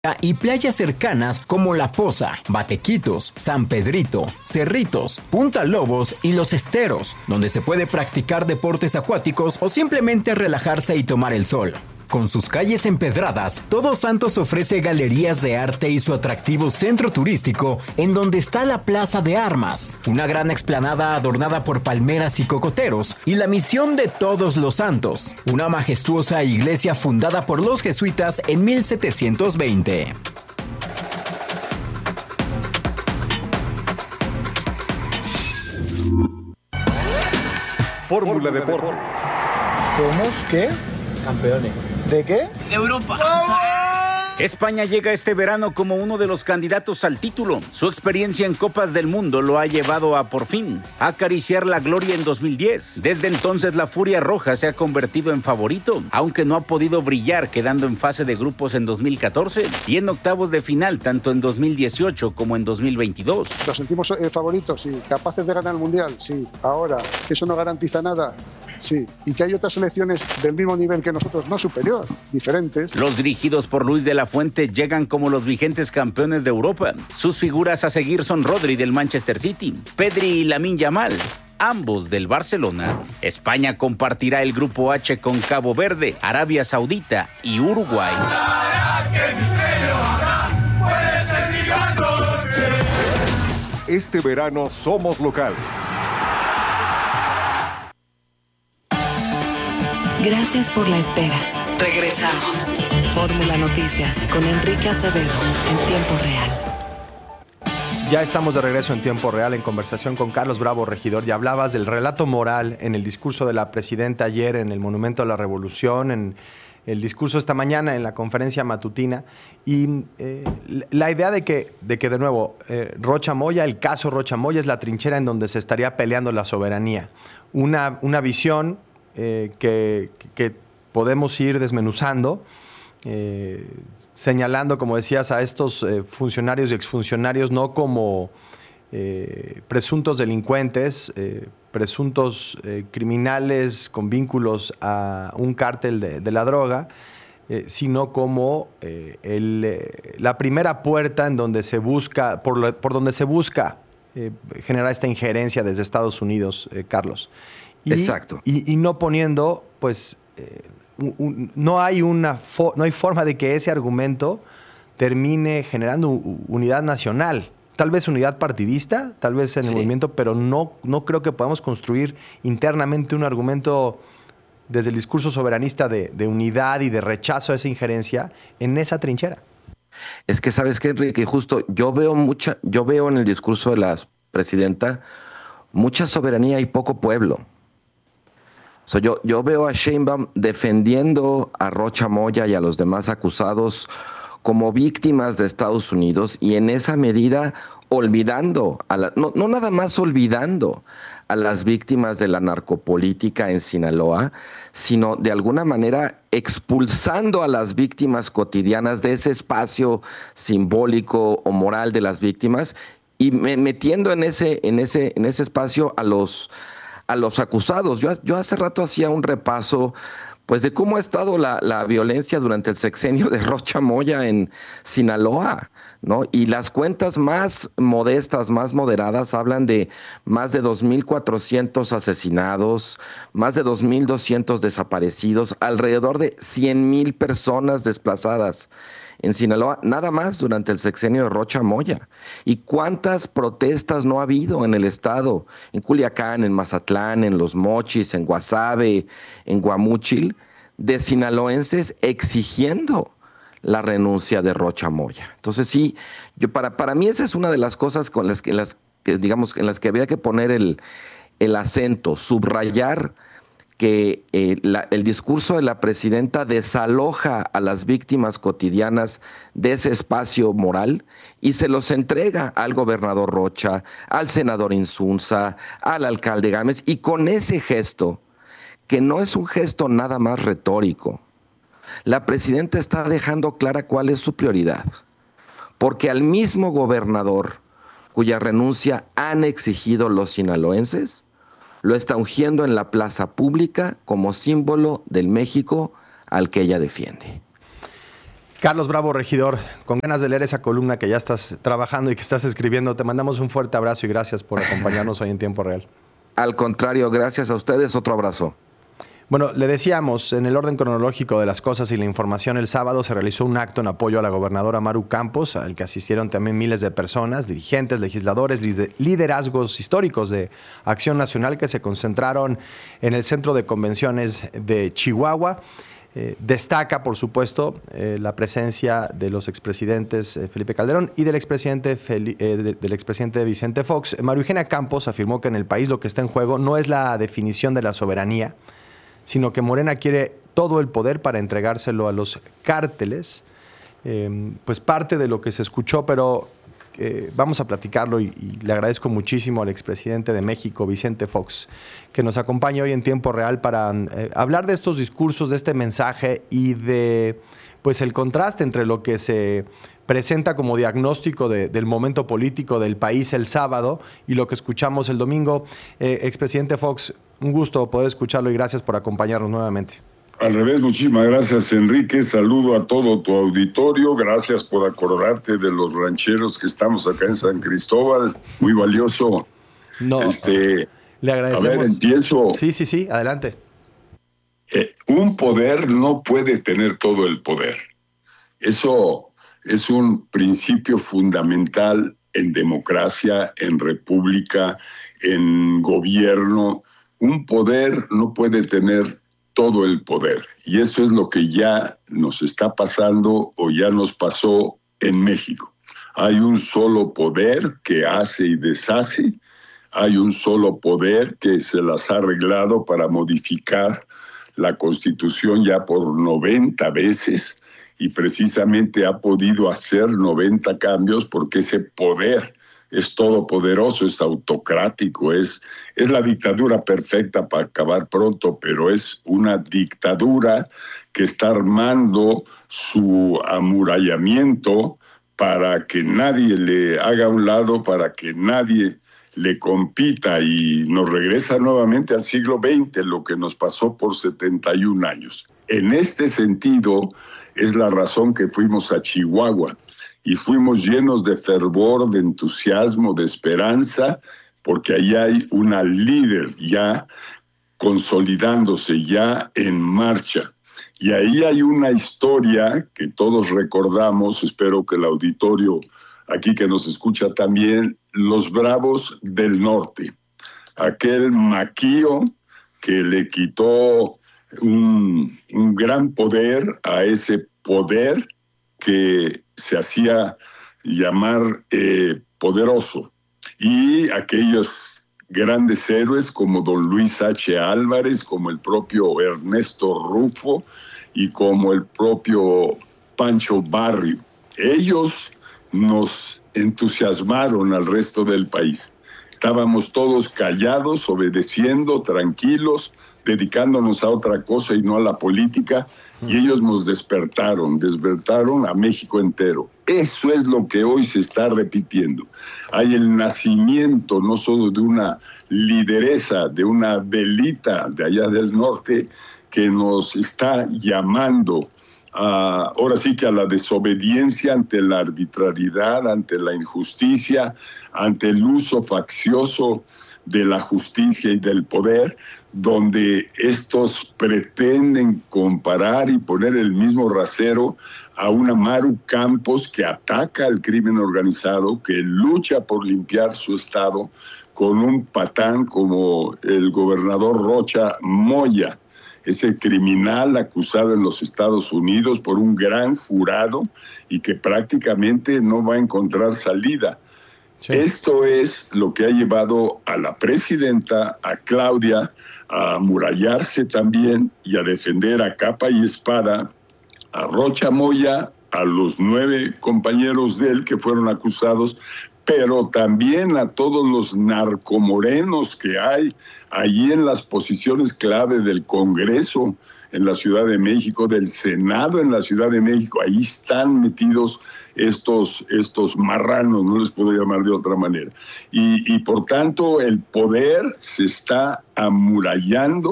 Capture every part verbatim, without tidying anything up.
y playas cercanas como La Poza, Batequitos, San Pedrito, Cerritos, Punta Lobos y Los Esteros, donde se puede practicar deportes acuáticos o simplemente relajarse y tomar el sol. Con sus calles empedradas, Todos Santos ofrece galerías de arte y su atractivo centro turístico, en donde está la Plaza de Armas, una gran explanada adornada por palmeras y cocoteros, y la Misión de Todos los Santos, una majestuosa iglesia fundada por los jesuitas en mil setecientos veinte. Fórmula Deportes. ¿Somos qué? Campeones. ¿De qué? De Europa. España llega este verano como uno de los candidatos al título. Su experiencia en Copas del Mundo lo ha llevado a, por fin, acariciar la gloria en dos mil diez. Desde entonces, la Furia Roja se ha convertido en favorito, aunque no ha podido brillar, quedando en fase de grupos en dos mil catorce y en octavos de final tanto en dos mil dieciocho como en dos mil veintidós. ¿Nos sentimos eh, favoritos? Sí. ¿Capaces de ganar el Mundial? Sí. Ahora, ¿eso no garantiza nada? Sí, y que hay otras selecciones del mismo nivel que nosotros, no superior, diferentes. Los dirigidos por Luis de la Fuente llegan como los vigentes campeones de Europa. Sus figuras a seguir son Rodri del Manchester City, Pedri y Lamine Yamal, ambos del Barcelona. España compartirá el grupo H con Cabo Verde, Arabia Saudita y Uruguay. Este verano somos locales. Gracias por la espera. Regresamos. Fórmula Noticias con Enrique Acevedo en tiempo real. Ya estamos de regreso en tiempo real en conversación con Carlos Bravo, regidor. Ya hablabas del relato moral en el discurso de la presidenta ayer en el Monumento a la Revolución, en el discurso esta mañana en la conferencia matutina. Y eh, la idea de que, de que de nuevo, eh, Rocha Moya, el caso Rocha Moya es la trinchera en donde se estaría peleando la soberanía. Una, una visión Eh, que, que podemos ir desmenuzando, eh, señalando, como decías, a estos eh, funcionarios y exfuncionarios no como eh, presuntos delincuentes, eh, presuntos eh, criminales con vínculos a un cártel de, de la droga, eh, sino como eh, el, eh, la primera puerta en donde se busca, por, lo, por donde se busca eh, generar esta injerencia desde Estados Unidos, eh, Carlos. Y, Exacto. Y, y no poniendo, pues, eh, un, un, no, hay una fo- no hay forma de que ese argumento termine generando unidad nacional. Tal vez unidad partidista, tal vez en el Sí. movimiento, pero no, no creo que podamos construir internamente un argumento desde el discurso soberanista de, de unidad y de rechazo a esa injerencia en esa trinchera. Es que, ¿sabes qué, Enrique? Justo yo veo mucha, yo veo en el discurso de la presidenta mucha soberanía y poco pueblo. So, yo, yo veo a Sheinbaum defendiendo a Rocha Moya y a los demás acusados como víctimas de Estados Unidos y en esa medida olvidando, a la, no, no nada más olvidando a las víctimas de la narcopolítica en Sinaloa, sino de alguna manera expulsando a las víctimas cotidianas de ese espacio simbólico o moral de las víctimas y me, metiendo en ese, en ese, en ese espacio a los... a los acusados. Yo, yo hace rato hacía un repaso pues de cómo ha estado la, la violencia durante el sexenio de Rocha Moya en Sinaloa, ¿no? Y las cuentas más modestas, más moderadas, hablan de más de dos mil cuatrocientos asesinados, más de dos mil doscientos desaparecidos, alrededor de cien mil personas desplazadas en Sinaloa, nada más durante el sexenio de Rocha Moya. ¿Y cuántas protestas no ha habido en el estado? En Culiacán, en Mazatlán, en Los Mochis, en Guasave, en Guamúchil, de sinaloenses exigiendo la renuncia de Rocha Moya. Entonces sí, yo para, para mí esa es una de las cosas con las que, las que digamos, en las que había que poner el, el acento, subrayar que eh, la, el discurso de la presidenta desaloja a las víctimas cotidianas de ese espacio moral y se los entrega al gobernador Rocha, al senador Insunza, al alcalde Gámez, y con ese gesto, que no es un gesto nada más retórico, la presidenta está dejando clara cuál es su prioridad, porque al mismo gobernador cuya renuncia han exigido los sinaloenses, lo está ungiendo en la plaza pública como símbolo del México al que ella defiende. Carlos Bravo, regidor, con ganas de leer esa columna que ya estás trabajando y que estás escribiendo, te mandamos un fuerte abrazo y gracias por acompañarnos hoy en Tiempo Real. Al contrario, gracias a ustedes, otro abrazo. Bueno, le decíamos, en el orden cronológico de las cosas y la información, el sábado se realizó un acto en apoyo a la gobernadora Maru Campos, al que asistieron también miles de personas, dirigentes, legisladores, liderazgos históricos de Acción Nacional que se concentraron en el Centro de Convenciones de Chihuahua. Eh, destaca, por supuesto, eh, la presencia de los expresidentes eh, Felipe Calderón y del expresidente, Feli eh, de, del expresidente Vicente Fox. María Eugenia Campos afirmó que en el país lo que está en juego no es la definición de la soberanía, sino que Morena quiere todo el poder para entregárselo a los cárteles. Eh, pues parte de lo que se escuchó, pero eh, vamos a platicarlo y, y le agradezco muchísimo al expresidente de México, Vicente Fox, que nos acompaña hoy en Tiempo Real para eh, hablar de estos discursos, de este mensaje y de pues el contraste entre lo que se presenta como diagnóstico de, del momento político del país el sábado y lo que escuchamos el domingo. Eh, expresidente Fox, un gusto poder escucharlo y gracias por acompañarnos nuevamente. Al revés, muchísimas gracias, Enrique. Saludo a todo tu auditorio. Gracias por acordarte de los rancheros que estamos acá en San Cristóbal. Muy valioso. No, este, le agradecemos. A ver, empiezo. Sí, sí, sí, adelante. Eh, un poder no puede tener todo el poder. Eso es un principio fundamental en democracia, en república, en gobierno. Un poder no puede tener todo el poder. Y eso es lo que ya nos está pasando o ya nos pasó en México. Hay un solo poder que hace y deshace. Hay un solo poder que se las ha arreglado para modificar la Constitución ya por noventa veces y precisamente ha podido hacer noventa cambios porque ese poder es todopoderoso, es autocrático, es, es la dictadura perfecta para acabar pronto, pero es una dictadura que está armando su amurallamiento para que nadie le haga a un lado, para que nadie le compita y nos regresa nuevamente al siglo veinte, lo que nos pasó por setenta y un años. En este sentido es la razón que fuimos a Chihuahua y fuimos llenos de fervor, de entusiasmo, de esperanza, porque ahí hay una líder ya consolidándose, ya en marcha. Y ahí hay una historia que todos recordamos, espero que el auditorio aquí que nos escucha también, los Bravos del Norte. Aquel maquío que le quitó un, un gran poder a ese poder que se hacía llamar eh, poderoso. Y aquellos grandes héroes como don Luis H. Álvarez, como el propio Ernesto Rufo y como el propio Pancho Barrio. Ellos nos entusiasmaron al resto del país. Estábamos todos callados, obedeciendo, tranquilos, dedicándonos a otra cosa y no a la política, y ellos nos despertaron, despertaron a México entero. Eso es lo que hoy se está repitiendo. Hay el nacimiento no solo de una lideresa, de una delita de allá del norte que nos está llamando a, ahora sí que a la desobediencia ante la arbitrariedad, ante la injusticia, ante el uso faccioso de la justicia y del poder, donde estos pretenden comparar y poner el mismo rasero a una Maru Campos que ataca al crimen organizado, que lucha por limpiar su estado, con un patán como el gobernador Rocha Moya, ese criminal acusado en los Estados Unidos por un gran jurado y que prácticamente no va a encontrar salida. Sí. Esto es lo que ha llevado a la presidenta, a Claudia, a amurallarse también y a defender a capa y espada a Rocha Moya, a los nueve compañeros de él que fueron acusados, pero también a todos los narcomorenos que hay allí en las posiciones clave del Congreso en la Ciudad de México, del Senado en la Ciudad de México. Ahí están metidos estos, estos marranos, no les puedo llamar de otra manera. Y, y por tanto el poder se está amurallando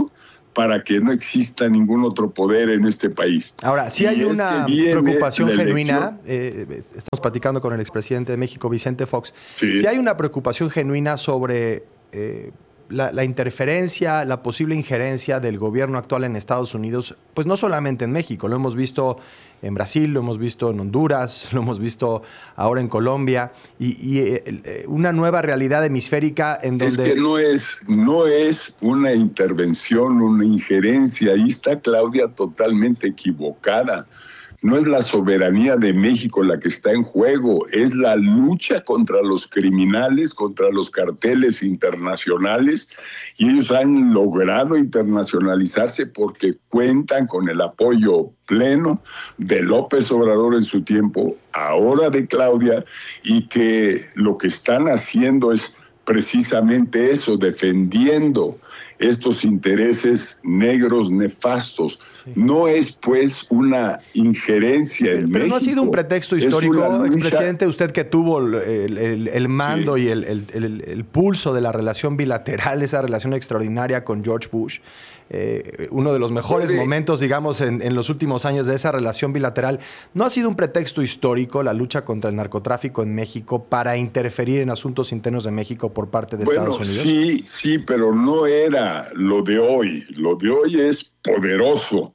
para que no exista ningún otro poder en este país. Ahora, sí hay una preocupación genuina, eh, estamos platicando con el expresidente de México, Vicente Fox, sí, sí hay una preocupación genuina sobre eh, la, la interferencia, la posible injerencia del gobierno actual en Estados Unidos, pues no solamente en México, lo hemos visto en Brasil, lo hemos visto en Honduras, lo hemos visto ahora en Colombia, y, y eh, una nueva realidad hemisférica en donde... Es que no es, no es una intervención, una injerencia, ahí está Claudia totalmente equivocada. No es la soberanía de México la que está en juego, es la lucha contra los criminales, contra los carteles internacionales, y ellos han logrado internacionalizarse porque cuentan con el apoyo pleno de López Obrador en su tiempo, ahora de Claudia, y que lo que están haciendo es precisamente eso, defendiendo estos intereses negros nefastos. Sí. No es, pues, una injerencia en México. Pero no ha sido un pretexto histórico, expresidente, usted que tuvo el, el, el mando sí. y el, el, el, el pulso de la relación bilateral, esa relación extraordinaria con George Bush. Eh, uno de los mejores Puede. momentos, digamos, en, en los últimos años de esa relación bilateral. ¿No ha sido un pretexto histórico la lucha contra el narcotráfico en México para interferir en asuntos internos de México por parte de bueno, Estados Unidos? Sí, sí, pero no era lo de hoy. Lo de hoy es poderoso,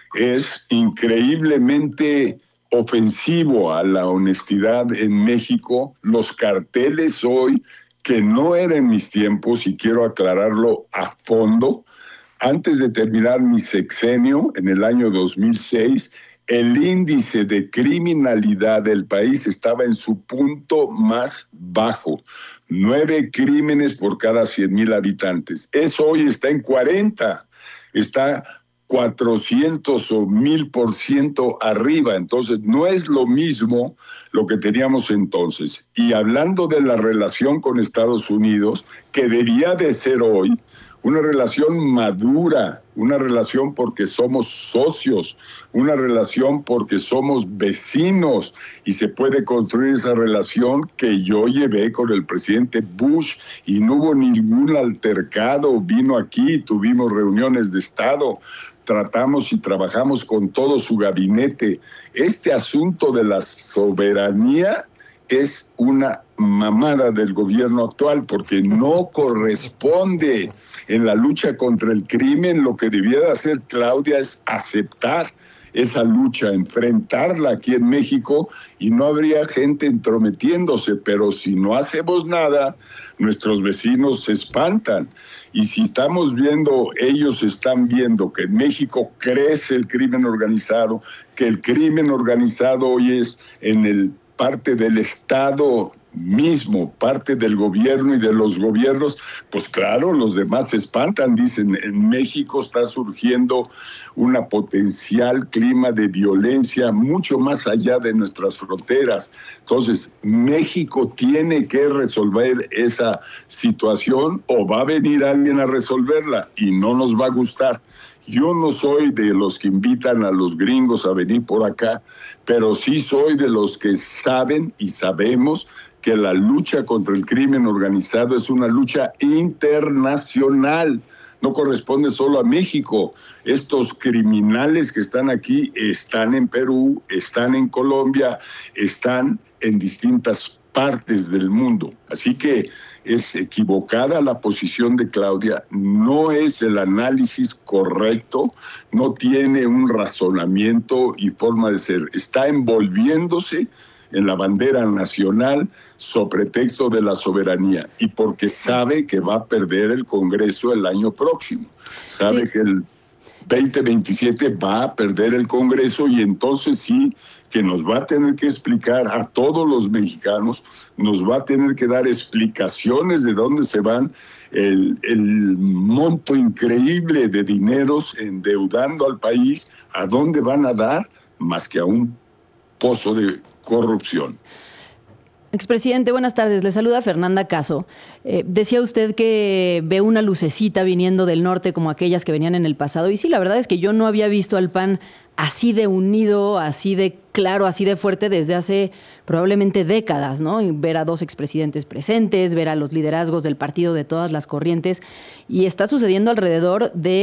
es increíblemente ofensivo a la honestidad en México. Los carteles hoy, que no eran mis tiempos, y quiero aclararlo a fondo, antes de terminar mi sexenio, en el año dos mil seis, el índice de criminalidad del país estaba en su punto más bajo. Nueve crímenes por cada cien mil habitantes. Eso hoy está en cuarenta. Está cuatrocientos o mil por ciento arriba. Entonces, no es lo mismo lo que teníamos entonces. Y hablando de la relación con Estados Unidos, que debía de ser hoy una relación madura, una relación porque somos socios, una relación porque somos vecinos, y se puede construir esa relación que yo llevé con el presidente Bush y no hubo ningún altercado. Vino aquí, tuvimos reuniones de Estado, tratamos y trabajamos con todo su gabinete. Este asunto de la soberanía es una mamada del gobierno actual, porque no corresponde en la lucha contra el crimen. Lo que debiera hacer Claudia es aceptar esa lucha, enfrentarla aquí en México, y no habría gente entrometiéndose. Pero si no hacemos nada, nuestros vecinos se espantan. Y si estamos viendo, ellos están viendo que en México crece el crimen organizado, que el crimen organizado hoy es en el parte del Estado mismo, parte del gobierno y de los gobiernos, pues claro, los demás se espantan. Dicen, en México está surgiendo una potencial clima de violencia mucho más allá de nuestras fronteras. Entonces, México tiene que resolver esa situación, o va a venir alguien a resolverla y no nos va a gustar. Yo no soy de los que invitan a los gringos a venir por acá, pero sí soy de los que saben y sabemos que la lucha contra el crimen organizado es una lucha internacional. No corresponde solo a México. Estos criminales que están aquí están en Perú, están en Colombia, están en distintas partes del mundo. Así que es equivocada la posición de Claudia, no es el análisis correcto, no tiene un razonamiento y forma de ser. Está envolviéndose en la bandera nacional sobre pretexto de la soberanía, y porque sabe que va a perder el Congreso el año próximo. Sabe sí. que el veinte veintisiete va a perder el Congreso, y entonces sí que nos va a tener que explicar a todos los mexicanos, nos va a tener que dar explicaciones de dónde se van el, el monto increíble de dineros endeudando al país, a dónde van a dar, más que a un pozo de corrupción. Expresidente, buenas tardes. Le saluda Fernanda Caso. Eh, decía usted que ve una lucecita viniendo del norte como aquellas que venían en el pasado. Y sí, la verdad es que yo no había visto al P A N así de unido, así de claro, así de fuerte desde hace probablemente décadas, ¿no? Y ver a dos expresidentes presentes, ver a los liderazgos del partido de todas las corrientes. Y está sucediendo alrededor de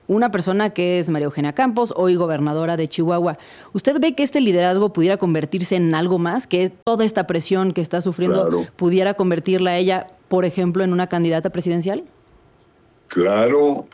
una persona que es María Eugenia Campos, hoy gobernadora de Chihuahua. ¿Usted ve que este liderazgo pudiera convertirse en algo más? ¿Que toda esta presión que está sufriendo claro. pudiera convertirla a ella, por ejemplo, en una candidata presidencial? Claro,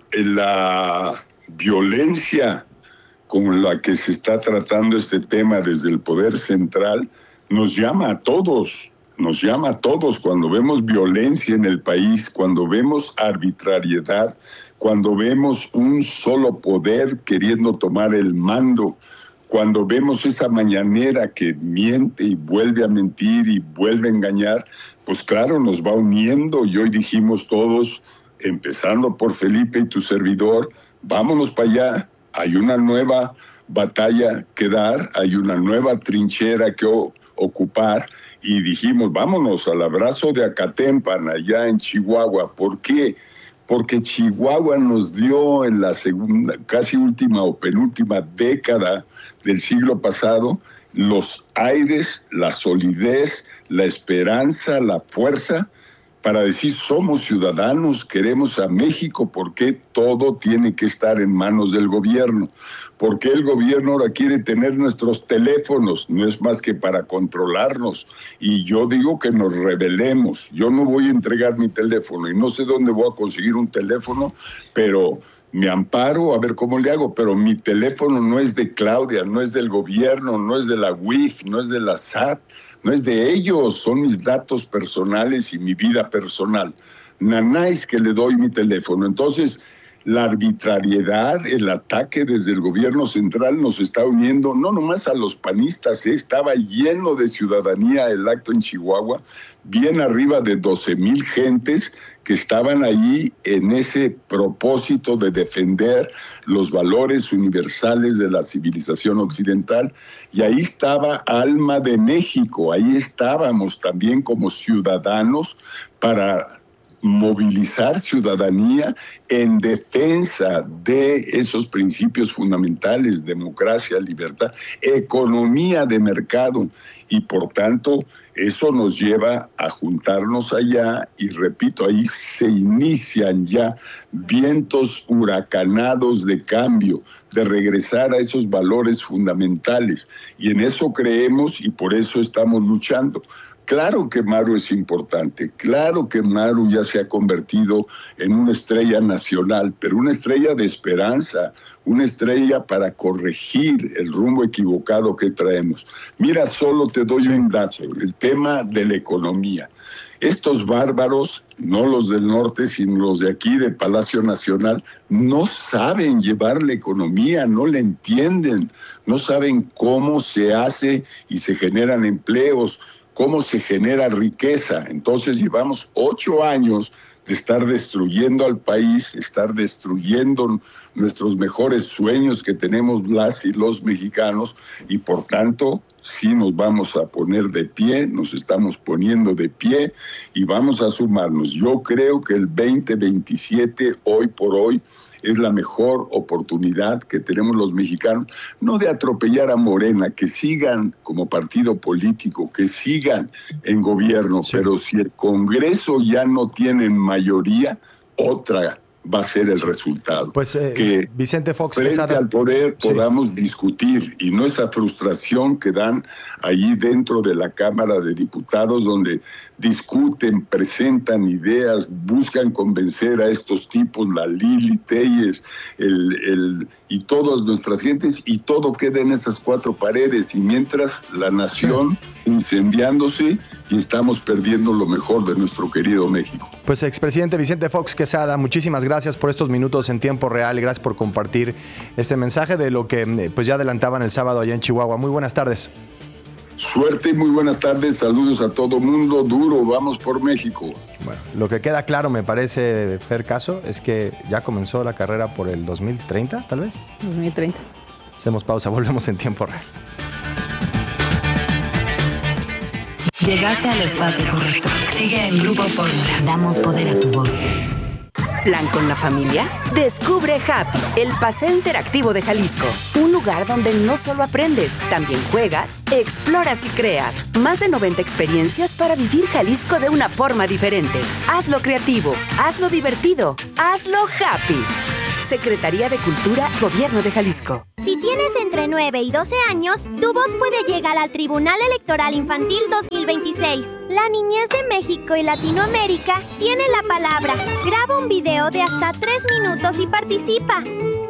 la violencia con la que se está tratando este tema desde el poder central nos llama a todos, nos llama a todos cuando vemos violencia en el país, cuando vemos arbitrariedad, cuando vemos un solo poder queriendo tomar el mando, cuando vemos esa mañanera que miente y vuelve a mentir y vuelve a engañar, pues claro, nos va uniendo y hoy dijimos todos, empezando por Felipe y tu servidor, vámonos para allá, hay una nueva batalla que dar, hay una nueva trinchera que o- ocupar y dijimos, vámonos al abrazo de Acatempan allá en Chihuahua. ¿Por qué? Porque Chihuahua nos dio en la segunda, casi última o penúltima década del siglo pasado los aires, la solidez, la esperanza, la fuerza para decir somos ciudadanos, queremos a México. ¿Por qué todo tiene que estar en manos del gobierno? ¿Por qué el gobierno ahora quiere tener nuestros teléfonos? No es más que para controlarnos. Y yo digo que nos rebelemos. Yo no voy a entregar mi teléfono y no sé dónde voy a conseguir un teléfono, pero me amparo a ver cómo le hago. Pero mi teléfono no es de Claudia, no es del gobierno, no es de la U I F, no es de la S A T, no es de ellos, son mis datos personales y mi vida personal. Nanáis que le doy mi teléfono. Entonces, la arbitrariedad, el ataque desde el gobierno central nos está uniendo, no nomás a los panistas, ¿eh? Estaba lleno de ciudadanía el acto en Chihuahua, bien arriba de doce mil gentes que estaban ahí en ese propósito de defender los valores universales de la civilización occidental. Y ahí estaba Alma de México, ahí estábamos también como ciudadanos para movilizar ciudadanía en defensa de esos principios fundamentales, democracia, libertad, economía de mercado, y por tanto eso nos lleva a juntarnos allá y repito, ahí se inician ya vientos huracanados de cambio, de regresar a esos valores fundamentales, y en eso creemos y por eso estamos luchando. Claro que Maru es importante, claro que Maru ya se ha convertido en una estrella nacional, pero una estrella de esperanza, una estrella para corregir el rumbo equivocado que traemos. Mira, solo te doy un dato, el tema de la economía. Estos bárbaros, no los del norte, sino los de aquí, de Palacio Nacional, no saben llevar la economía, no la entienden, no saben cómo se hace y se generan empleos, cómo se genera riqueza. Entonces llevamos ocho años de estar destruyendo al país, estar destruyendo nuestros mejores sueños que tenemos las y los mexicanos, y por tanto sí nos vamos a poner de pie, nos estamos poniendo de pie y vamos a sumarnos. Yo creo que el veinte veintisiete, hoy por hoy, es la mejor oportunidad que tenemos los mexicanos, no de atropellar a Morena, que sigan como partido político, que sigan en gobierno, sí. Pero si el Congreso ya no tiene mayoría, otra va a ser el resultado. Pues eh, que Vicente Fox, frente esa... al poder sí. podamos discutir, y no esa frustración que dan allí dentro de la Cámara de Diputados, donde discuten, presentan ideas, buscan convencer a estos tipos, la Lili Telles, el, el, y todas nuestras gentes, y todo queda en esas cuatro paredes, y mientras la nación sí. incendiándose, y estamos perdiendo lo mejor de nuestro querido México. Pues expresidente Vicente Fox Quesada, muchísimas gracias por estos minutos en tiempo real y gracias por compartir este mensaje de lo que pues ya adelantaban el sábado allá en Chihuahua. Muy buenas tardes. Suerte y muy buenas tardes, saludos a todo mundo, duro, vamos por México. Bueno, lo que queda claro, me parece, Fer Caso, es que ya comenzó la carrera por el dos mil treinta, tal vez. dos mil treinta. Hacemos pausa, volvemos en tiempo real. Llegaste al espacio correcto. Sigue en Grupo Fórmula. Damos poder a tu voz. ¿Plan con la familia? Descubre Happy, el paseo interactivo de Jalisco. Un lugar donde no solo aprendes, también juegas, exploras y creas. Más de noventa experiencias para vivir Jalisco de una forma diferente. Hazlo creativo, hazlo divertido, hazlo happy. Secretaría de Cultura, Gobierno de Jalisco. Si tienes entre nueve y doce años, tu voz puede llegar al Tribunal Electoral Infantil dos mil veintiséis. La niñez de México y Latinoamérica tiene la palabra. Graba un video de hasta tres minutos y participa.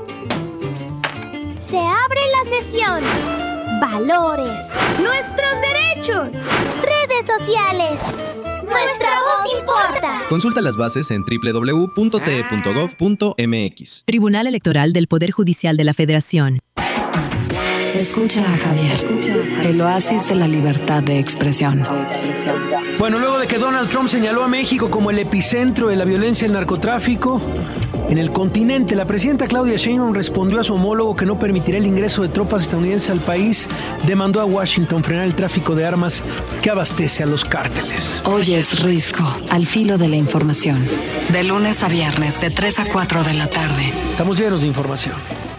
Se abre la sesión. Valores. Nuestros derechos. Redes sociales. Nuestra voz importa. Consulta las bases en doble u doble u doble u punto t e punto gov punto m x. Tribunal Electoral del Poder Judicial de la Federación. Escucha a Javier. Escucha a Javier. El oasis de la libertad de expresión. Bueno, luego de que Donald Trump señaló a México como el epicentro de la violencia y el narcotráfico en el continente, la presidenta Claudia Sheinbaum respondió a su homólogo que no permitirá el ingreso de tropas estadounidenses al país. Demandó a Washington frenar el tráfico de armas que abastece a los cárteles. Hoy es Risco, al filo de la información. De lunes a viernes, de tres a cuatro de la tarde. Estamos llenos de información.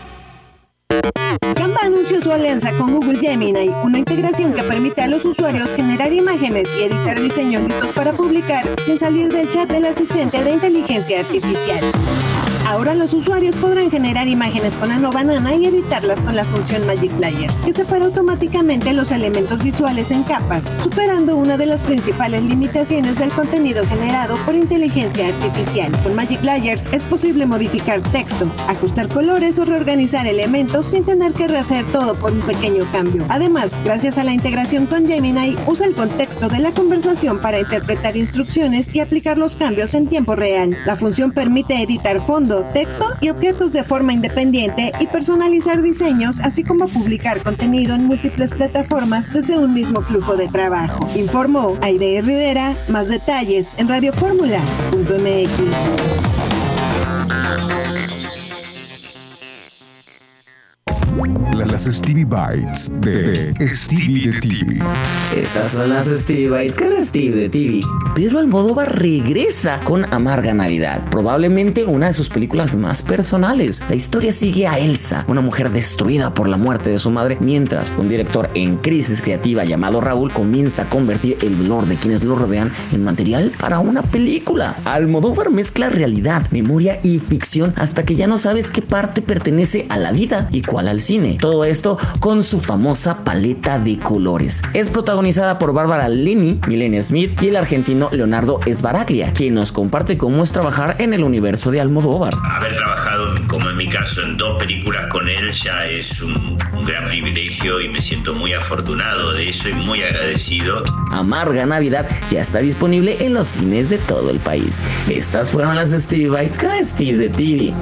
Canva anunció su alianza con Google Gemini, una integración que permite a los usuarios generar imágenes y editar diseños listos para publicar sin salir del chat del asistente de inteligencia artificial. Ahora los usuarios podrán generar imágenes con Ano Banana y editarlas con la función Magic Layers, que separa automáticamente los elementos visuales en capas, superando una de las principales limitaciones del contenido generado por inteligencia artificial. Con Magic Layers es posible modificar texto, ajustar colores o reorganizar elementos sin tener que rehacer todo por un pequeño cambio. Además, gracias a la integración con Gemini, usa el contexto de la conversación para interpretar instrucciones y aplicar los cambios en tiempo real. La función permite editar fondo, texto y objetos de forma independiente y personalizar diseños, así como publicar contenido en múltiples plataformas desde un mismo flujo de trabajo. Informó Aide Rivera. Más detalles en radio fórmula punto m x. Las Stevie Bites de Stevie de T V. Estas son las Stevie Bites con Steve de T V. Pedro Almodóvar regresa con Amarga Navidad, probablemente una de sus películas más personales. La historia sigue a Elsa, una mujer destruida por la muerte de su madre, mientras un director en crisis creativa llamado Raúl comienza a convertir el dolor de quienes lo rodean en material para una película. Almodóvar mezcla realidad, memoria y ficción hasta que ya no sabes qué parte pertenece a la vida y cuál al cine. Todo esto con su famosa paleta de colores. Es protagonizada por Bárbara Linney, Milena Smith y el argentino Leonardo Sbaraglia, quien nos comparte cómo es trabajar en el universo de Almodóvar. Haber trabajado, como en mi caso, en dos películas con él ya es un, un gran privilegio y me siento muy afortunado de eso y muy agradecido. Amarga Navidad ya está disponible en los cines de todo el país. Estas fueron las Stevie Bites con Steve de T V.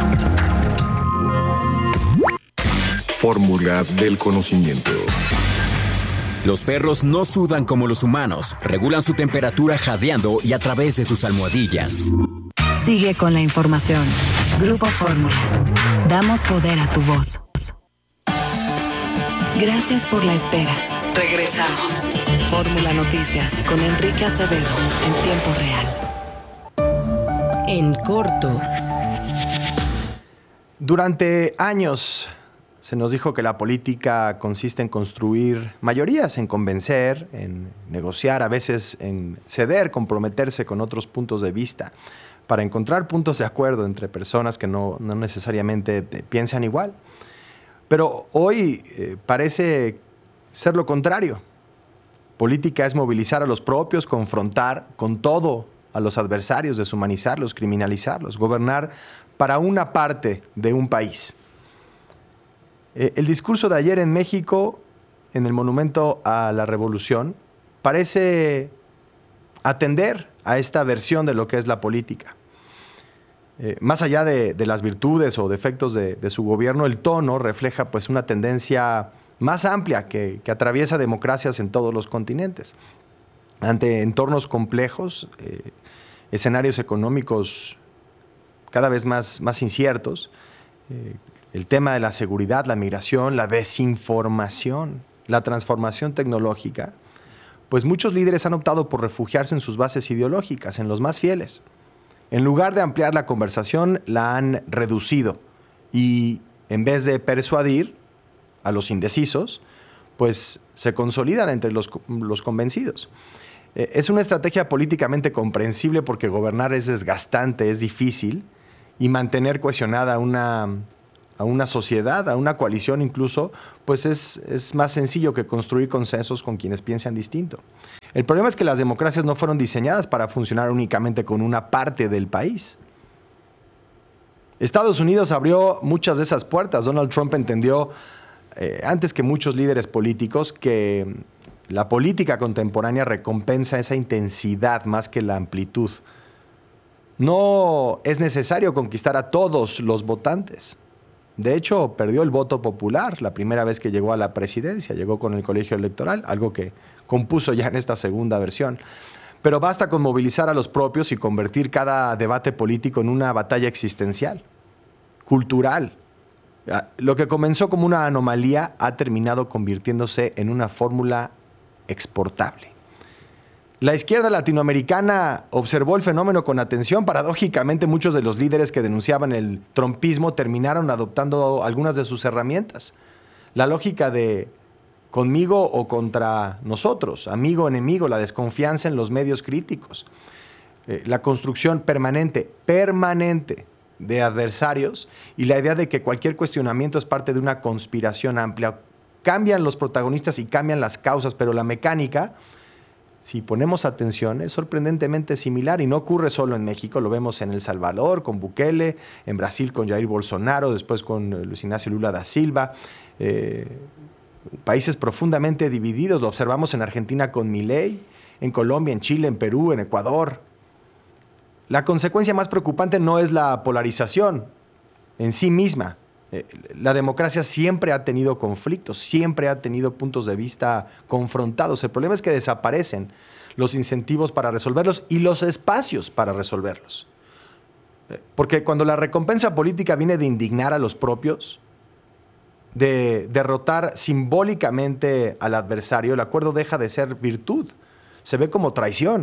Fórmula del conocimiento. Los perros no sudan como los humanos, regulan su temperatura jadeando y a través de sus almohadillas. Sigue con la información. Grupo Fórmula. Damos poder a tu voz. Gracias por la espera. Regresamos. Fórmula Noticias con Enrique Acevedo en tiempo real. En corto. Durante años se nos dijo que la política consiste en construir mayorías, en convencer, en negociar, a veces en ceder, comprometerse con otros puntos de vista, para encontrar puntos de acuerdo entre personas que no, no necesariamente piensan igual. Pero hoy eh, parece ser lo contrario. Política es movilizar a los propios, confrontar con todo a los adversarios, deshumanizarlos, criminalizarlos, gobernar para una parte de un país. El discurso de ayer en México, en el Monumento a la Revolución, parece atender a esta versión de lo que es la política. Eh, más allá de, de las virtudes o defectos de, de su gobierno, el tono refleja pues, una tendencia más amplia que, que atraviesa democracias en todos los continentes. Ante entornos complejos, eh, escenarios económicos cada vez más, más inciertos, eh, el tema de la seguridad, la migración, la desinformación, la transformación tecnológica, pues muchos líderes han optado por refugiarse en sus bases ideológicas, en los más fieles. En lugar de ampliar la conversación, la han reducido y en vez de persuadir a los indecisos, pues se consolidan entre los, los convencidos. Eh, es una estrategia políticamente comprensible porque gobernar es desgastante, es difícil, y mantener cohesionada una, a una sociedad, a una coalición incluso, pues es, es más sencillo que construir consensos con quienes piensan distinto. El problema es que las democracias no fueron diseñadas para funcionar únicamente con una parte del país. Estados Unidos abrió muchas de esas puertas. Donald Trump entendió, eh, antes que muchos líderes políticos, que la política contemporánea recompensa esa intensidad más que la amplitud. No es necesario conquistar a todos los votantes. De hecho, perdió el voto popular la primera vez que llegó a la presidencia. Llegó con el colegio electoral, algo que compuso ya en esta segunda versión. Pero basta con movilizar a los propios y convertir cada debate político en una batalla existencial, cultural. Lo que comenzó como una anomalía ha terminado convirtiéndose en una fórmula exportable. La izquierda latinoamericana observó el fenómeno con atención. Paradójicamente, muchos de los líderes que denunciaban el trumpismo terminaron adoptando algunas de sus herramientas. La lógica de conmigo o contra nosotros, amigo o enemigo, la desconfianza en los medios críticos, eh, la construcción permanente, permanente de adversarios y la idea de que cualquier cuestionamiento es parte de una conspiración amplia. Cambian los protagonistas y cambian las causas, pero la mecánica, si ponemos atención, es sorprendentemente similar y no ocurre solo en México. Lo vemos en El Salvador con Bukele, en Brasil con Jair Bolsonaro, después con Luis Ignacio Lula da Silva. Eh, países profundamente divididos, lo observamos en Argentina con Milei, en Colombia, en Chile, en Perú, en Ecuador. La consecuencia más preocupante no es la polarización en sí misma. Eh, la democracia siempre ha tenido conflictos, siempre ha tenido puntos de vista confrontados. El problema es que desaparecen los incentivos para resolverlos y los espacios para resolverlos. Eh, porque cuando la recompensa política viene de indignar a los propios, de derrotar simbólicamente al adversario, el acuerdo deja de ser virtud, se ve como traición.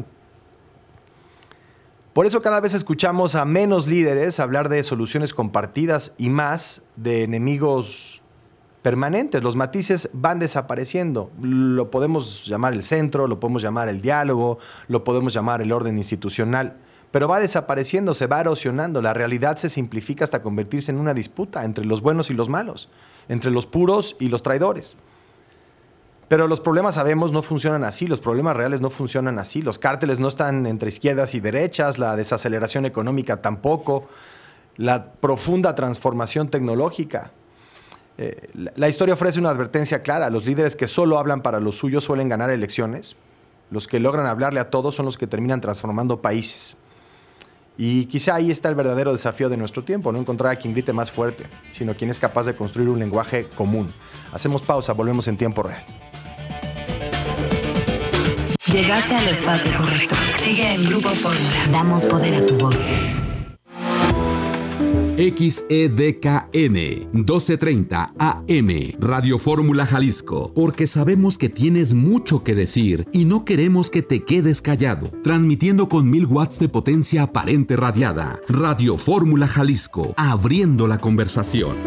Por eso cada vez escuchamos a menos líderes hablar de soluciones compartidas y más de enemigos permanentes. Los matices van desapareciendo. Lo podemos llamar el centro, lo podemos llamar el diálogo, lo podemos llamar el orden institucional, pero va desapareciendo, se va erosionando. La realidad se simplifica hasta convertirse en una disputa entre los buenos y los malos, entre los puros y los traidores. Pero los problemas, sabemos, no funcionan así, los problemas reales no funcionan así, los cárteles no están entre izquierdas y derechas, la desaceleración económica tampoco, la profunda transformación tecnológica. Eh, la, la historia ofrece una advertencia clara: los líderes que solo hablan para los suyos suelen ganar elecciones, los que logran hablarle a todos son los que terminan transformando países. Y quizá ahí está el verdadero desafío de nuestro tiempo, no encontrar a quien grite más fuerte, sino quien es capaz de construir un lenguaje común. Hacemos pausa, volvemos en tiempo real. Llegaste al espacio correcto. Sigue en Grupo Fórmula. Damos poder a tu voz. X E D K N doce treinta A M Radio Fórmula Jalisco, porque sabemos que tienes mucho que decir y no queremos que te quedes callado. Transmitiendo con mil watts de potencia aparente radiada. Radio Fórmula Jalisco, abriendo la conversación.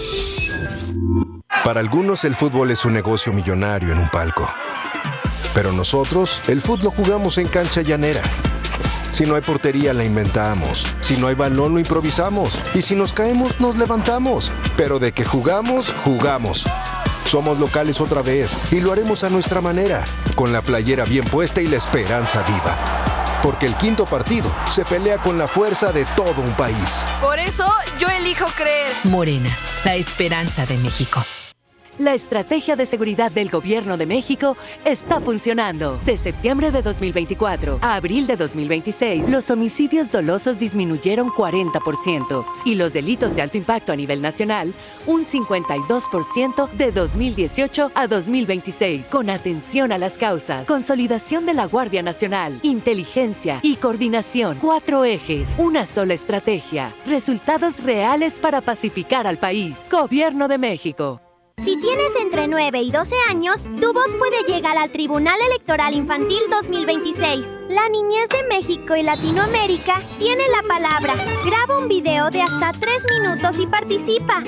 Para algunos el fútbol es un negocio millonario en un palco. Pero nosotros, el fútbol lo jugamos en cancha llanera. Si no hay portería, la inventamos. Si no hay balón, lo improvisamos. Y si nos caemos, nos levantamos. Pero de que jugamos, jugamos. Somos locales otra vez y lo haremos a nuestra manera, con la playera bien puesta y la esperanza viva. Porque el quinto partido se pelea con la fuerza de todo un país. Por eso, yo elijo creer. Morena, la esperanza de México. La estrategia de seguridad del Gobierno de México está funcionando. De septiembre de dos mil veinticuatro a abril de dos mil veintiséis, los homicidios dolosos disminuyeron cuarenta por ciento y los delitos de alto impacto a nivel nacional un cincuenta y dos por ciento de dos mil dieciocho a dos mil veintiséis. Con atención a las causas, consolidación de la Guardia Nacional, inteligencia y coordinación. Cuatro ejes, una sola estrategia. Resultados reales para pacificar al país. Gobierno de México. Si tienes entre nueve y doce años, tu voz puede llegar al Tribunal Electoral Infantil dos mil veintiséis. La niñez de México y Latinoamérica tiene la palabra. Graba un video de hasta tres minutos y participa.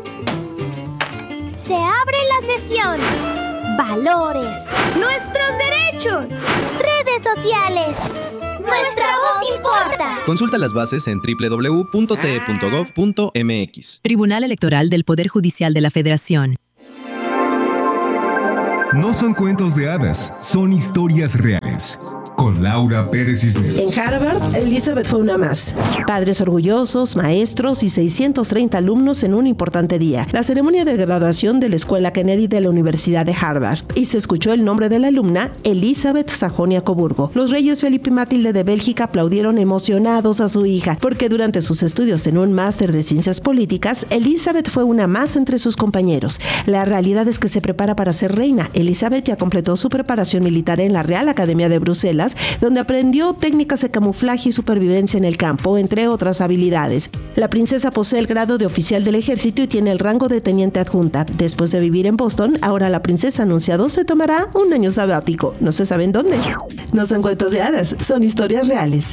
Se abre la sesión. Valores. Nuestros derechos. Redes sociales. Nuestra voz importa. Consulta las bases en doble u doble u doble u punto t e punto gov punto m x. Tribunal Electoral del Poder Judicial de la Federación. No son cuentos de hadas, son historias reales. Con Laura Pérez Cisneros. En Harvard, Elizabeth fue una más. Padres orgullosos, maestros y seiscientos treinta alumnos en un importante día. La ceremonia de graduación de la Escuela Kennedy de la Universidad de Harvard. Y se escuchó el nombre de la alumna, Elizabeth Sajonia-Coburgo. Los reyes Felipe y Matilde de Bélgica aplaudieron emocionados a su hija, porque durante sus estudios en un máster de ciencias políticas, Elizabeth fue una más entre sus compañeros. La realidad es que se prepara para ser reina. Elizabeth ya completó su preparación militar en la Real Academia de Bruselas, donde aprendió técnicas de camuflaje y supervivencia en el campo, entre otras habilidades. La princesa posee el grado de oficial del ejército y tiene el rango de teniente adjunta. Después de vivir en Boston, ahora la princesa anunciado se tomará un año sabático. No se sabe en dónde. No son cuentos de hadas, son historias reales.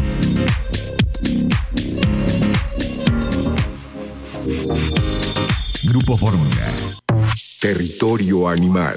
Grupo Fórmula. Territorio animal.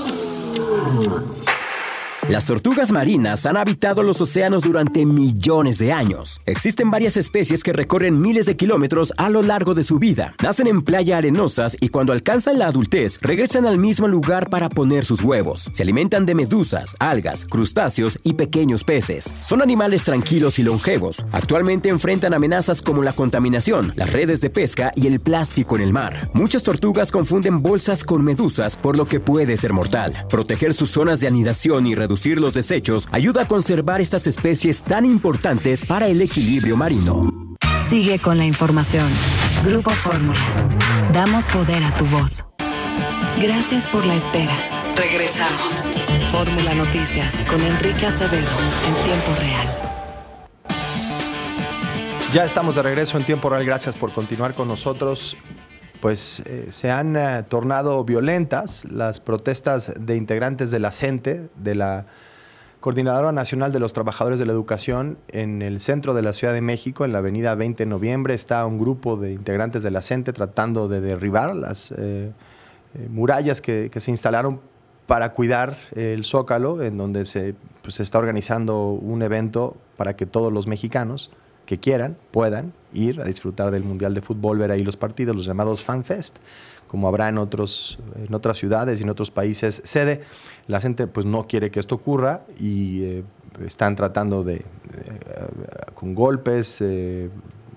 Las tortugas marinas han habitado los océanos durante millones de años. Existen varias especies que recorren miles de kilómetros a lo largo de su vida. Nacen en playas arenosas y cuando alcanzan la adultez, regresan al mismo lugar para poner sus huevos. Se alimentan de medusas, algas, crustáceos y pequeños peces. Son animales tranquilos y longevos. Actualmente enfrentan amenazas como la contaminación, las redes de pesca y el plástico en el mar. Muchas tortugas confunden bolsas con medusas, por lo que puede ser mortal. Proteger sus zonas de anidación y reducir los desechos ayuda a conservar estas especies tan importantes para el equilibrio marino. Sigue con la información. Grupo Fórmula. Damos poder a tu voz. Gracias por la espera. Regresamos. Fórmula Noticias con Enrique Acevedo en tiempo real. Ya estamos de regreso en tiempo real. Gracias por continuar con nosotros. Pues eh, se han eh, tornado violentas las protestas de integrantes de la CENTE, de la Coordinadora Nacional de los Trabajadores de la Educación, en el centro de la Ciudad de México, en la avenida veinte de noviembre. Está un grupo de integrantes de la CENTE tratando de derribar las eh, eh, murallas que, que se instalaron para cuidar el Zócalo, en donde se, pues, se está organizando un evento para que todos los mexicanos que quieran, puedan ir a disfrutar del Mundial de Fútbol, ver ahí los partidos, los llamados FanFest, como habrá en, otros, en otras ciudades y en otros países sede. La gente pues no quiere que esto ocurra y eh, están tratando de, eh, con golpes, eh,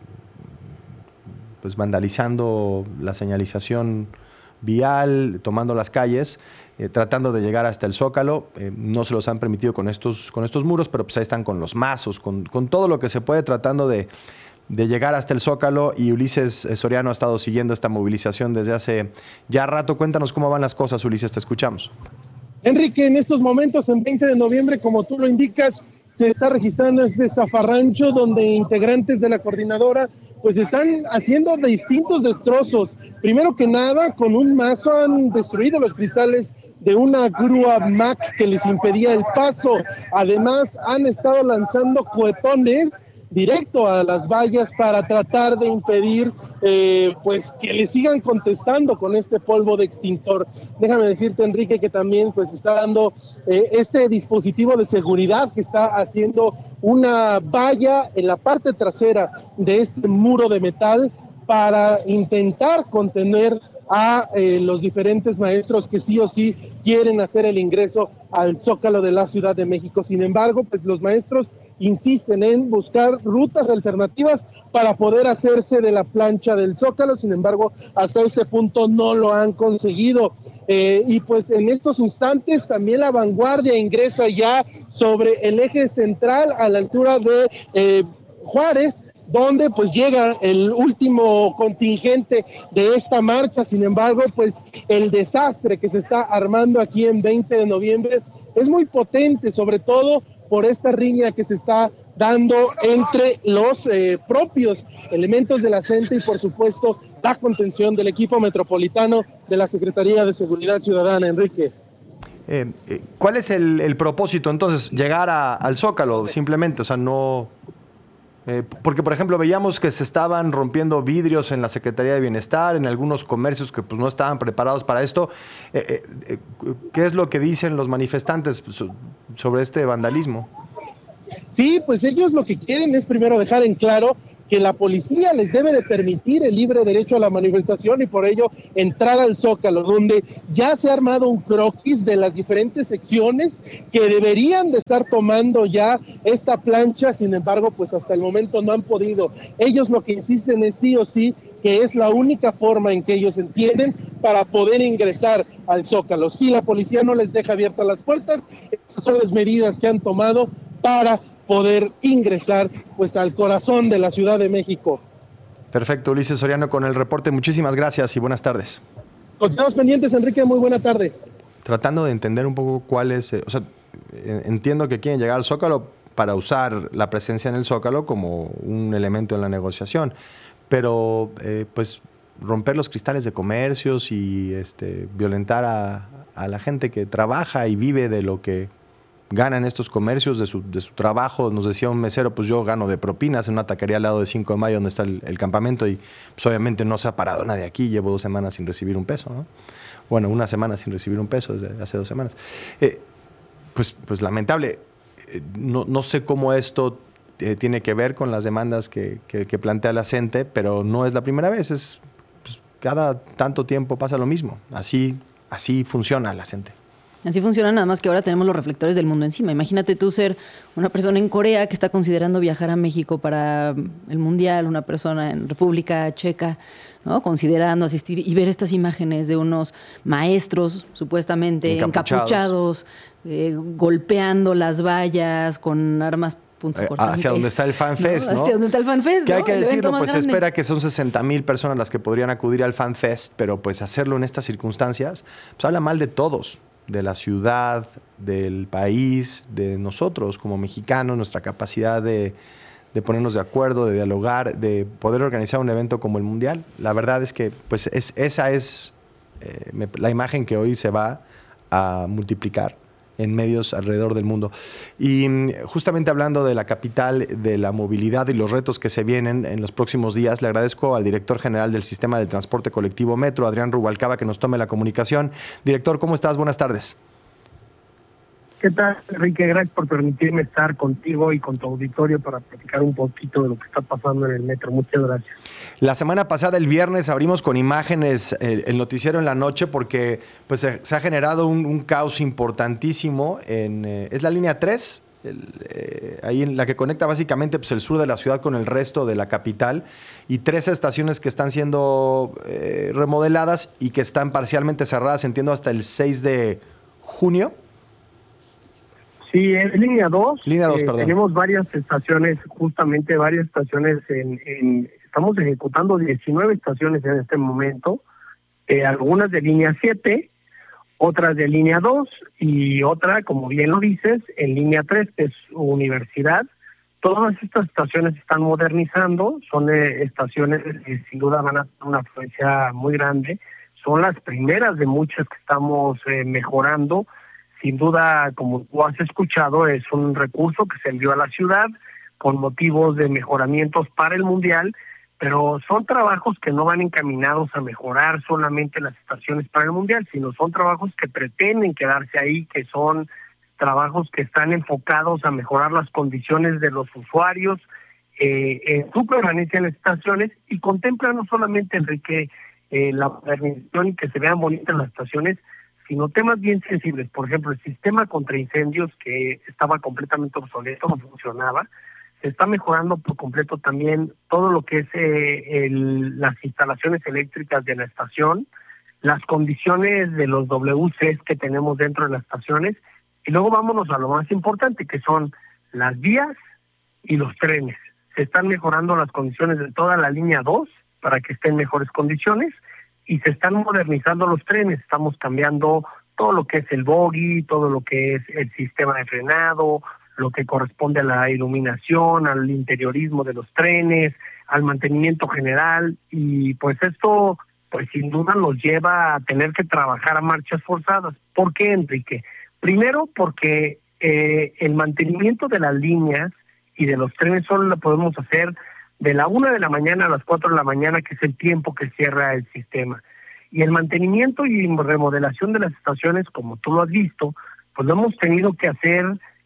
pues vandalizando la señalización vial, tomando las calles, eh, tratando de llegar hasta el Zócalo. Eh, no se los han permitido con estos, con estos muros, pero pues ahí están con los mazos, con, con todo lo que se puede, tratando de, de llegar hasta el Zócalo. Y Ulises Soriano ha estado siguiendo esta movilización desde hace ya rato. Cuéntanos cómo van las cosas, Ulises, te escuchamos. Enrique, en estos momentos, en veinte de noviembre, como tú lo indicas, se está registrando este zafarrancho donde integrantes de la coordinadora pues están haciendo distintos destrozos. Primero que nada, con un mazo han destruido los cristales de una grúa Mack que les impedía el paso. Además, han estado lanzando cohetones directo a las vallas para tratar de impedir eh, pues que le sigan contestando con este polvo de extintor. Déjame decirte, Enrique, que también pues está dando eh, este dispositivo de seguridad que está haciendo una valla en la parte trasera de este muro de metal para intentar contener a eh, los diferentes maestros que sí o sí quieren hacer el ingreso al Zócalo de la Ciudad de México. Sin embargo, pues los maestros insisten en buscar rutas alternativas para poder hacerse de la plancha del Zócalo. Sin embargo, hasta este punto no lo han conseguido. Eh, y pues en estos instantes también la vanguardia ingresa ya sobre el eje central a la altura de eh, Juárez, donde pues llega el último contingente de esta marcha. Sin embargo, pues el desastre que se está armando aquí en veinte de noviembre es muy potente, sobre todo por esta riña que se está dando entre los eh, propios elementos de la CENTE y por supuesto la contención del equipo metropolitano de la Secretaría de Seguridad Ciudadana. Enrique. Eh, eh, ¿Cuál es el, el propósito entonces? ¿Llegar a, al Zócalo simplemente? O sea, no... Eh, porque, por ejemplo, veíamos que se estaban rompiendo vidrios en la Secretaría de Bienestar, en algunos comercios que pues, no estaban preparados para esto. Eh, eh, ¿Qué es lo que dicen los manifestantes sobre este vandalismo? Sí, pues ellos lo que quieren es primero dejar en claro que la policía les debe de permitir el libre derecho a la manifestación y por ello entrar al Zócalo, donde ya se ha armado un croquis de las diferentes secciones que deberían de estar tomando ya esta plancha, sin embargo, pues hasta el momento no han podido. Ellos lo que insisten es sí o sí, que es la única forma en que ellos entienden para poder ingresar al Zócalo. Si la policía no les deja abiertas las puertas, esas son las medidas que han tomado para poder ingresar pues al corazón de la Ciudad de México. Perfecto, Ulises Soriano con el reporte. Muchísimas gracias y buenas tardes. Continuamos pendientes, Enrique, muy buena tarde. Tratando de entender un poco cuál es, eh, o sea, entiendo que quieren llegar al Zócalo para usar la presencia en el Zócalo como un elemento en la negociación, pero eh, pues romper los cristales de comercios y este, violentar a, a la gente que trabaja y vive de lo que ganan estos comercios, de su, de su trabajo. Nos decía un mesero, pues yo gano de propinas en una taquería al lado de cinco de mayo donde está el, el campamento y pues obviamente no se ha parado nadie aquí, llevo dos semanas sin recibir un peso, ¿no? Bueno, una semana sin recibir un peso desde hace dos semanas. Eh, pues, pues lamentable. Eh, no, no sé cómo esto eh, tiene que ver con las demandas que, que, que plantea la CENTE, pero no es la primera vez, es pues, cada tanto tiempo pasa lo mismo. Así, así funciona la CENTE. Así funciona, nada más que ahora tenemos los reflectores del mundo encima. Imagínate tú ser una persona en Corea que está considerando viajar a México para el Mundial, una persona en República Checa, ¿no? Considerando asistir y ver estas imágenes de unos maestros supuestamente encapuchados, encapuchados eh, golpeando las vallas con armas punzocortantes. Hacia donde está el FanFest, ¿no? ¿no? Hacia donde está el FanFest, ¿Qué ¿no? hay que el decirlo? Pues se grande. espera que son sesenta mil personas las que podrían acudir al FanFest, pero pues hacerlo en estas circunstancias, pues habla mal de todos, de la ciudad, del país, de nosotros como mexicanos, nuestra capacidad de, de ponernos de acuerdo, de dialogar, de poder organizar un evento como el Mundial. La verdad es que pues es, esa es eh, me, la imagen que hoy se va a multiplicar en medios alrededor del mundo. Y justamente hablando de la capital, de la movilidad y los retos que se vienen en los próximos días, le agradezco al director general del Sistema de Transporte Colectivo Metro, Adrián Rubalcaba, que nos tome la comunicación. Director, ¿cómo estás? Buenas tardes. ¿Qué tal, Enrique? Gracias por permitirme estar contigo y con tu auditorio para platicar un poquito de lo que está pasando en el metro. Muchas gracias. La semana pasada, el viernes, abrimos con imágenes el, el noticiero en la noche porque pues, se, se ha generado un, un caos importantísimo. En, eh, es la línea tres, el, eh, ahí en la que conecta básicamente pues, el sur de la ciudad con el resto de la capital, y tres estaciones que están siendo eh, remodeladas y que están parcialmente cerradas, entiendo, hasta el seis de junio. Sí, es línea dos. Línea dos, eh, perdón. Tenemos varias estaciones, justamente varias estaciones. En, en Estamos ejecutando diecinueve estaciones en este momento, eh, algunas de línea siete, otras de línea dos y otra, como bien lo dices, en línea tres, que es universidad. Todas estas estaciones se están modernizando, son eh, estaciones que sin duda van a tener una afluencia muy grande. Son las primeras de muchas que estamos eh, mejorando. Sin duda, como tú has escuchado, es un recurso que se envió a la ciudad con motivos de mejoramientos para el Mundial, pero son trabajos que no van encaminados a mejorar solamente las estaciones para el Mundial, sino son trabajos que pretenden quedarse ahí, que son trabajos que están enfocados a mejorar las condiciones de los usuarios eh, en su permanencia en las estaciones, y contemplan no solamente, Enrique, eh, la modernización y que se vean bonitas las estaciones, sino temas bien sensibles. Por ejemplo, el sistema contra incendios, que estaba completamente obsoleto, no funcionaba. Se está mejorando por completo también todo lo que es eh, el, las instalaciones eléctricas de la estación, las condiciones de los W Cs que tenemos dentro de las estaciones, y luego vámonos a lo más importante, que son las vías y los trenes. Se están mejorando las condiciones de toda la línea dos para que estén en mejores condiciones, y se están modernizando los trenes. Estamos cambiando todo lo que es el bogie, todo lo que es el sistema de frenado, lo que corresponde a la iluminación, al interiorismo de los trenes, al mantenimiento general, y pues esto pues sin duda nos lleva a tener que trabajar a marchas forzadas. ¿Por qué, Enrique? Primero porque eh, el mantenimiento de las líneas y de los trenes solo lo podemos hacer de la una de la mañana a las cuatro de la mañana, que es el tiempo que cierra el sistema. Y el mantenimiento y remodelación de las estaciones, como tú lo has visto, pues lo hemos tenido que hacer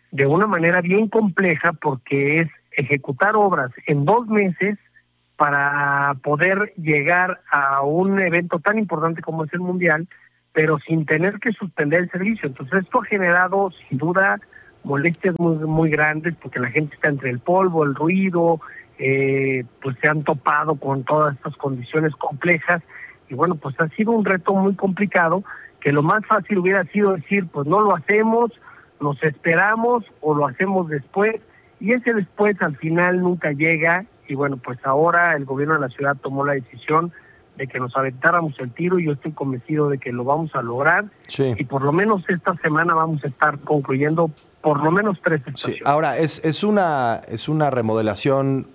de una manera bien compleja, porque es ejecutar obras en dos meses para poder llegar a un evento tan importante como es el Mundial, pero sin tener que suspender el servicio. Entonces esto ha generado sin duda molestias muy, muy grandes, porque la gente está entre el polvo, el ruido, eh, pues se han topado con todas estas condiciones complejas, y bueno, pues ha sido un reto muy complicado, que lo más fácil hubiera sido decir, pues no lo hacemos, nos esperamos o lo hacemos después, y ese después al final nunca llega. Y bueno, pues ahora el gobierno de la ciudad tomó la decisión de que nos aventáramos el tiro, y yo estoy convencido de que lo vamos a lograr. Sí. Y por lo menos esta semana vamos a estar concluyendo por lo menos tres estaciones. Sí. Ahora, es, es, una, es una remodelación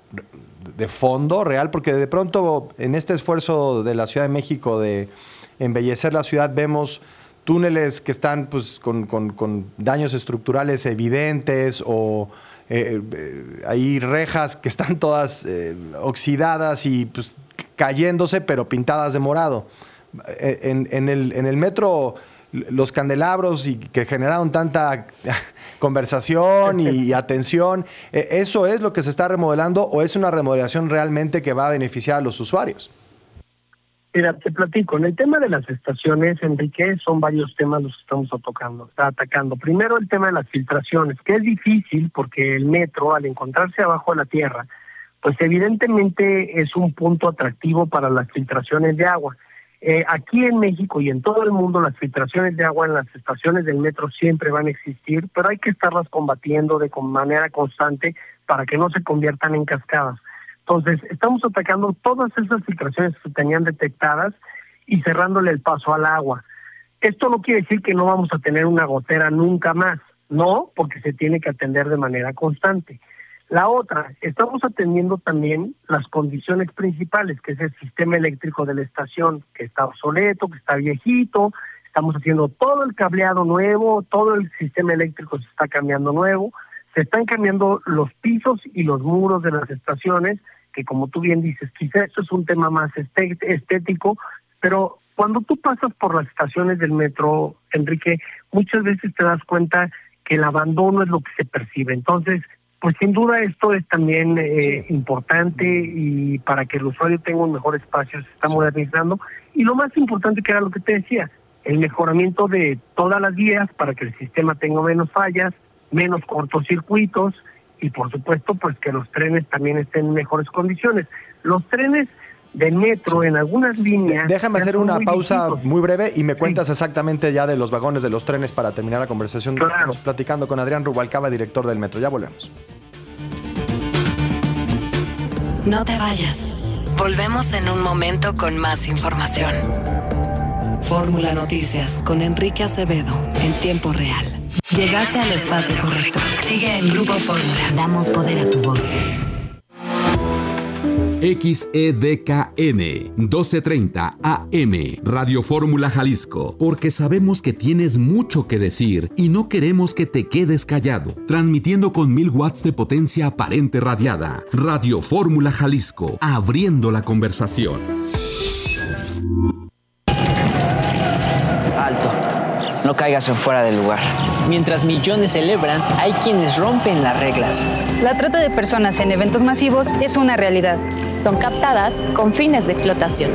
de fondo real, porque de pronto en este esfuerzo de la Ciudad de México de embellecer la ciudad vemos túneles que están pues con, con, con daños estructurales evidentes, o eh, eh, hay rejas que están todas eh, oxidadas y pues cayéndose, pero pintadas de morado. En, en, el, en el metro, los candelabros y que generaron tanta conversación y, y atención, ¿eso es lo que se está remodelando o es una remodelación realmente que va a beneficiar a los usuarios? Mira, te platico. En el tema de las estaciones, Enrique, son varios temas los que estamos tocando, está atacando. Primero, el tema de las filtraciones, que es difícil porque el metro, al encontrarse abajo de la tierra, pues evidentemente es un punto atractivo para las filtraciones de agua. Eh, aquí en México y en todo el mundo, las filtraciones de agua en las estaciones del metro siempre van a existir, pero hay que estarlas combatiendo de manera constante para que no se conviertan en cascadas. Entonces, estamos atacando todas esas filtraciones que se tenían detectadas y cerrándole el paso al agua. Esto no quiere decir que no vamos a tener una gotera nunca más, no, porque se tiene que atender de manera constante. La otra, estamos atendiendo también las condiciones principales, que es el sistema eléctrico de la estación, que está obsoleto, que está viejito. Estamos haciendo todo el cableado nuevo, todo el sistema eléctrico se está cambiando nuevo. Se están cambiando los pisos y los muros de las estaciones, que como tú bien dices, quizá esto es un tema más estético, pero cuando tú pasas por las estaciones del metro, Enrique, muchas veces te das cuenta que el abandono es lo que se percibe. Entonces, pues sin duda esto es también eh, sí. importante, y para que el usuario tenga un mejor espacio se está modernizando. Y lo más importante, que era lo que te decía, el mejoramiento de todas las vías para que el sistema tenga menos fallas, menos cortocircuitos, y por supuesto pues que los trenes también estén en mejores condiciones. Los trenes de metro en algunas líneas... Déjame hacer una pausa viejitos. muy breve y me cuentas sí. exactamente ya de los vagones de los trenes para terminar la conversación. Claro. Estamos platicando con Adrián Rubalcaba, director del metro. Ya volvemos. No te vayas. Volvemos en un momento con más información. Fórmula Noticias con Enrique Acevedo en tiempo real. Llegaste al espacio correcto. Sigue en Grupo Fórmula. Damos poder a tu voz. X E D K N doce treinta A M Radio Fórmula Jalisco, porque sabemos que tienes mucho que decir y no queremos que te quedes callado. Transmitiendo con mil watts de potencia aparente radiada. Radio Fórmula Jalisco, abriendo la conversación. Alto, no caigas en fuera del lugar. Mientras millones celebran, hay quienes rompen las reglas. La trata de personas en eventos masivos es una realidad. Son captadas con fines de explotación.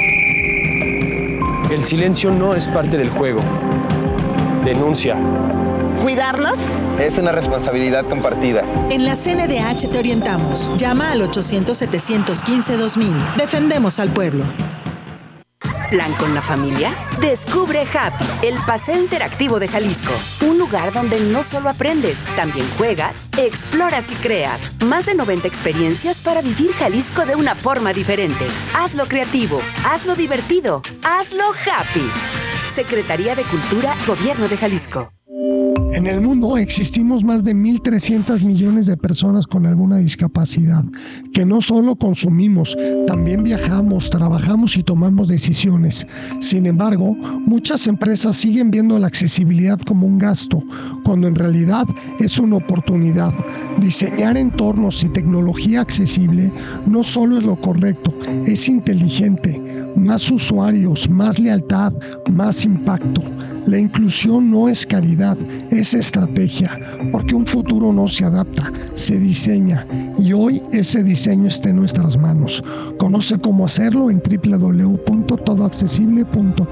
El silencio no es parte del juego. Denuncia. ¿Cuidarnos? Es una responsabilidad compartida. En la C N D H te orientamos. Llama al ochocientos, setecientos quince, dos mil. Defendemos al pueblo. ¿Plan con la familia? Descubre Happy, el paseo interactivo de Jalisco. Un lugar donde no solo aprendes, también juegas, exploras y creas. Más de noventa experiencias para vivir Jalisco de una forma diferente. Hazlo creativo, hazlo divertido, hazlo happy. Secretaría de Cultura, Gobierno de Jalisco. En el mundo existimos más de mil trescientos millones de personas con alguna discapacidad, que no solo consumimos, también viajamos, trabajamos y tomamos decisiones. Sin embargo, muchas empresas siguen viendo la accesibilidad como un gasto, cuando en realidad es una oportunidad. Diseñar entornos y tecnología accesible no solo es lo correcto, es inteligente. Más usuarios, más lealtad, más impacto. La inclusión no es caridad, es estrategia, porque un futuro no se adapta, se diseña, y hoy ese diseño está en nuestras manos. Conoce cómo hacerlo en doble u doble u doble u punto todo accesible punto com.